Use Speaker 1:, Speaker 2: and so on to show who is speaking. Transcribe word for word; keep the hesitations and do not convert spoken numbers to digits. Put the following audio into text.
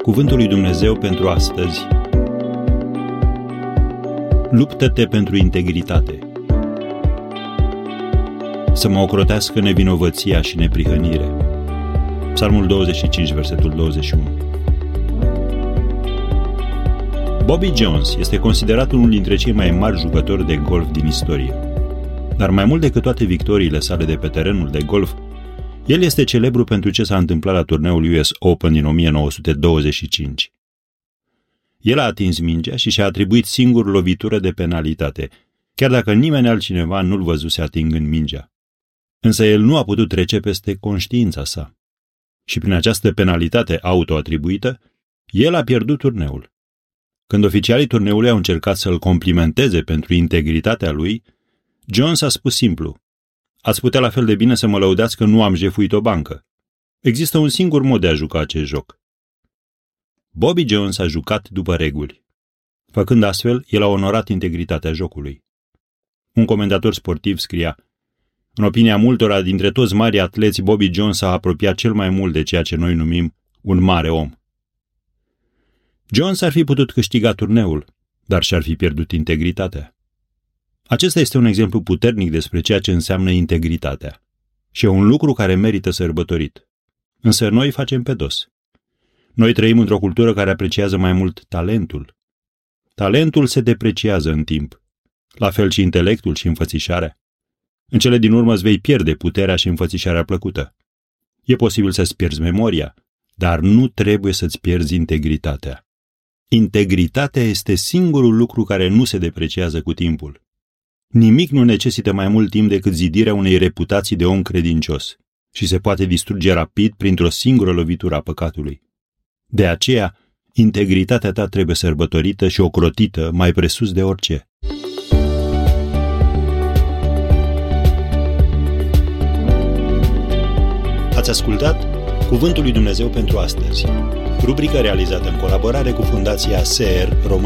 Speaker 1: Cuvântul lui Dumnezeu pentru astăzi. Luptă-te pentru integritate. Să mă ocrotească nevinovăția și neprihănire. Psalmul douăzeci și cinci, versetul douăzeci și unu. Bobby Jones este considerat unul dintre cei mai mari jucători de golf din istorie. Dar mai mult decât toate victoriile sale de pe terenul de golf, el este celebru pentru ce s-a întâmplat la turneul U S Open din o mie nouă sute douăzeci și cinci. El a atins mingea și și-a atribuit singur lovitură de penalitate, chiar dacă nimeni altcineva nu-l văzuse atingând mingea. Însă el nu a putut trece peste conștiința sa. Și prin această penalitate autoatribuită, el a pierdut turneul. Când oficialii turneului au încercat să-l complimenteze pentru integritatea lui, Jones a spus simplu: ați putea la fel de bine să mă lăudați că nu am jefuit o bancă. Există un singur mod de a juca acest joc. Bobby Jones a jucat după reguli. Făcând astfel, el a onorat integritatea jocului. Un comentator sportiv scria: în opinia multora dintre toți mari atleți, Bobby Jones a apropiat cel mai mult de ceea ce noi numim un mare om. Jones ar fi putut câștiga turneul, dar și-ar fi pierdut integritatea. Acesta este un exemplu puternic despre ceea ce înseamnă integritatea. Și e un lucru care merită sărbătorit. Însă noi facem pe dos. Noi trăim într-o cultură care apreciază mai mult talentul. Talentul se depreciază în timp. La fel și intelectul și înfățișarea. În cele din urmă îți vei pierde puterea și înfățișarea plăcută. E posibil să-ți pierzi memoria, dar nu trebuie să-ți pierzi integritatea. Integritatea este singurul lucru care nu se depreciază cu timpul. Nimic nu necesită mai mult timp decât zidirea unei reputații de om credincios și se poate distruge rapid printr-o singură lovitură a păcatului. De aceea, integritatea ta trebuie sărbătorită și ocrotită mai presus de orice. Ați ascultat Cuvântul lui Dumnezeu pentru astăzi, rubrică realizată în colaborare cu Fundația S E R România.